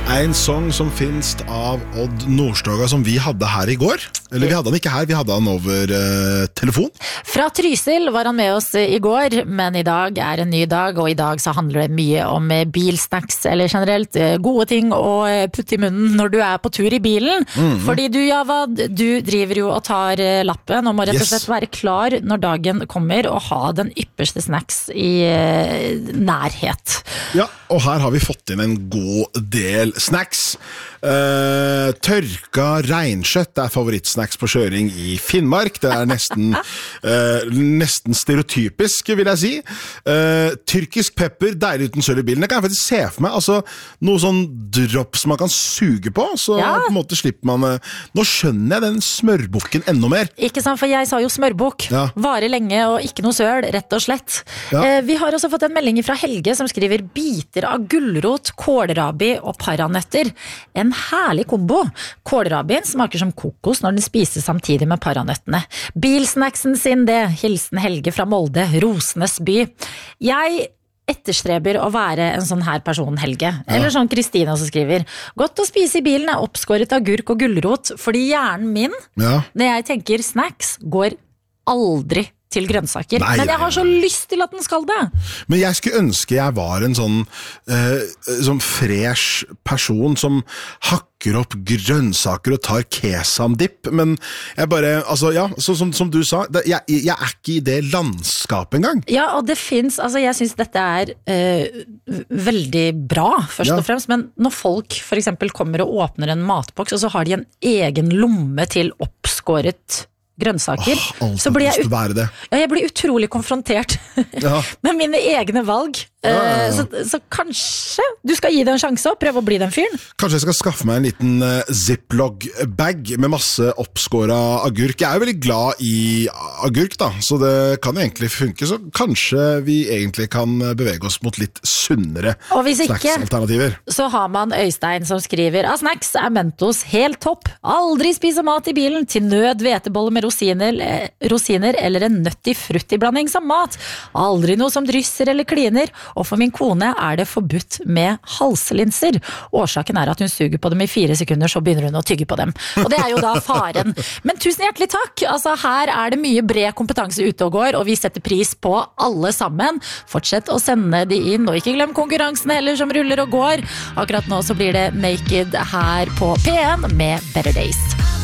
En sång som finnes av Odd Nordstoga som vi hadde her I går. Eller vi hadde han ikke her, vi hadde han over telefon. Fra Trysil var han med oss I går, men I dag en ny dag, og I dag så handler det mye om bilsnacks, eller generelt gode ting å putte I munnen når du på tur I bilen. Fordi du, Javad, du driver jo og tar lappen, og må rett og slett være klar når dagen kommer, og ha den ypperste snacks I nærhet. Ja, og her har vi fått inn en god del snacks. Tørka reinkjøtt favorittsnacks på kjøring I Finnmark. Det nesten stereotypisk, vil jeg si. Tyrkisk pepper, deilig uten sølv I bilen. Det kan jeg faktisk se for meg. Altså, noe sånn drops man kan suge på, så på en måte slipper man... Nå skjønner jeg den smørbukken enda mer. Ikke sant, for jeg sa jo smørbukk. Varer lenge og ikke noe søl, rett og slett. Vi har også fått en melding fra Helge som skriver biter av gulrot, kålrabi og paranøtter. En herlig kombo. Kålrabien smaker som kokos når den spises samtidig med paranøttene. Bilsnacksen sin det, hilsen Helge fra Molde, Rosenes by. Jeg etterstreber å være en sånn her person, Helge. Eller sånn Kristina som skriver. Godt å spise I bilen oppskåret agurk og gulrot, fordi hjernen min, når jeg tenker snacks, går aldri til grønnsaker. Men jeg har så lyst til at den skal det. Men jeg skulle ønske jeg var en sånn fresh person som hakker opp grønnsaker og tar kesamdipp, men jeg bare, altså som du sa, jeg ikke I det landskapet engang. Ja, og det finnes, altså jeg synes dette veldig bra, først og fremst, men når folk for eksempel kommer og åpner en matboks, og så har de en egen lomme til oppskåret grønnsaker, så blir jeg blir utrolig konfrontert med mine egne valg. Så kanskje du skal gi det en sjanse og prøve å bli den fyren. Kanskje jeg skal skaffe meg en liten Ziploc-bag med masse oppskåret agurk. Jeg veldig glad I agurk da, så det kan egentlig funke, så kanskje vi egentlig kan bevege oss mot litt sunnere snacksalternativer. Så har man Øystein som skriver av snacks Mentos helt topp. Aldri spise mat I bilen, til nød hveteboller med rosiner eller en nøtt I fruttiblanding som mat. Aldri noe som drysser eller kliner, og for min kone det forbudt med halslinser. Årsaken at hun suger på dem I 4 sekunder, så begynner hun å tygge på dem. Og det jo da faren. Men tusen hjertelig takk! Altså, her det mye bred kompetanse ute og går, og vi setter pris på alle sammen. Fortsett å sende de inn, og ikke glem konkurransen heller som ruller og går. Akkurat nå så blir det Naked her på P1 med Better Days.